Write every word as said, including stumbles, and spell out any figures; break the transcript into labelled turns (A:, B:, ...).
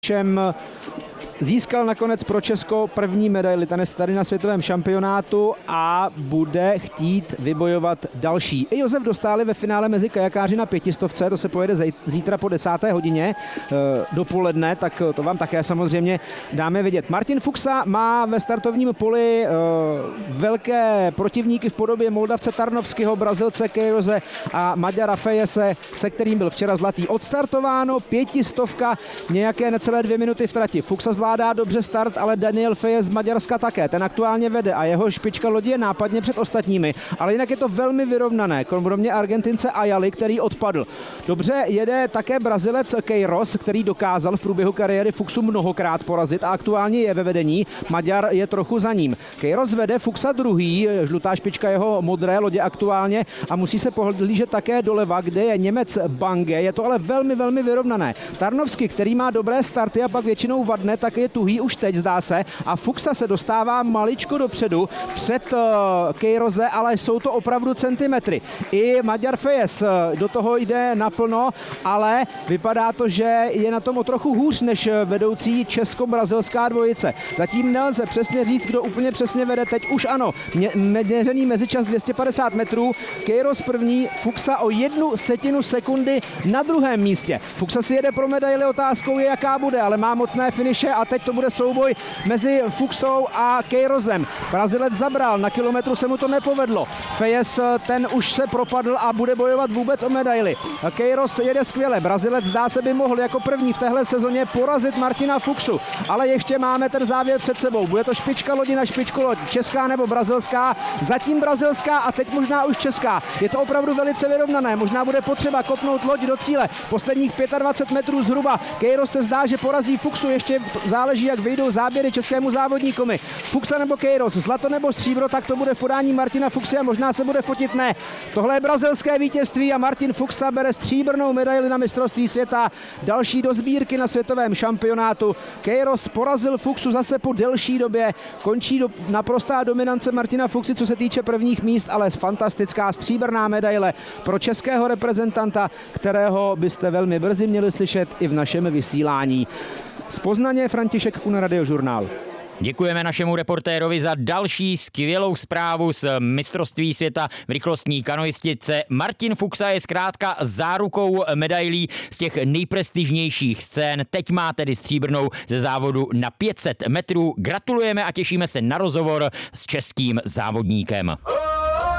A: Čem získal nakonec pro Česko první medaili, ten je tady na světovém šampionátu a bude chtít vybojovat další. I Josef Dostáli ve finále mezi kajakáři na pětistovce, to se pojede zítra po desáté hodině dopoledne, tak to vám také samozřejmě dáme vidět. Martin Fuxa má ve startovním poli velké protivníky v podobě Moldavce Tarnovského, Brazilce Queiroze a Maďara Fejese, se kterým byl včera zlatý. Odstartováno, pětistovka, nějaké necelé dvě minuty v trati. Fuxa zvládá dobře start, ale Daniel Fejes z Maďarska také. Ten aktuálně vede a jeho špička lodi je nápadně před ostatními, ale jinak je to velmi vyrovnané. Kromě Argentince Ayali, který odpadl. Dobře jede také Brazilec Queiroz, který dokázal v průběhu kariéry Fuxu mnohokrát porazit a aktuálně je ve vedení. Maďar je trochu za ním. Queiroz vede, Fuxa druhý, žlutá špička jeho modré lodě aktuálně a musí se pohlížet také doleva, kde je Němec Bange. Je to ale velmi, velmi vyrovnané. Tarnovský, který má dobré starty a pak většinou vadne, tak je tuhý už teď, zdá se. A Fuxa se dostává maličko dopředu před uh, Queiroze, ale jsou to opravdu centimetry. I Maďar Fejes do toho jde naplno, ale vypadá to, že je na tom o trochu hůř než vedoucí česko-brazilská dvojice. Zatím nelze přesně říct, kdo úplně přesně vede. Teď už ano. Měřený mezičas dvě stě padesát metrů. Queiroz první, Fuxa o jednu setinu sekundy na druhém místě. Fuxa si jede pro medaili, otázkou je, jaká bude, ale má mocné finiše a teď to bude souboj mezi Fuxou a Queirozem. Brazilec zabral, na kilometru se mu to nepovedlo. Fejes ten už se propadl a bude bojovat vůbec o medaili. Queiroz jede skvěle, Brazilec zdá se by mohl jako první v téhle sezóně porazit Martina Fuxu, ale ještě máme ten závěr před sebou. Bude to špička lodi na špičku lodi, česká nebo brazilská, zatím brazilská a teď možná už česká. Je to opravdu velice vyrovnané, možná bude potřeba kopnout loď do cíle. Posledních dvacet pět metrů zhruba. Queiroz se zdá, že porazí Fuxu, ještě záleží, jak vyjdou záběry českému závodníkovi. Fuxa nebo Queiroz, zlato nebo stříbro, tak to bude v podání Martina Fuxy a možná se bude fotit, ne. Tohle je brazilské vítězství a Martin Fuxa bere stříbrnou medaili na mistrovství světa. Další do sbírky na světovém šampionátu. Queiroz porazil Fuxu zase po delší době. Končí do, naprostá dominance Martina Fuxy, co se týče prvních míst, ale fantastická stříbrná medaile pro českého reprezentanta, kterého byste velmi brzy měli slyšet i v našem vysílání. Z Poznaně František Kun, Radiožurnál.
B: Děkujeme našemu reportérovi za další skvělou zprávu z mistrovství světa v rychlostní kanoistice. Martin Fuxa je zkrátka zárukou medailí z těch nejprestižnějších scén. Teď má tedy stříbrnou ze závodu na pět set metrů. Gratulujeme a těšíme se na rozhovor s českým závodníkem.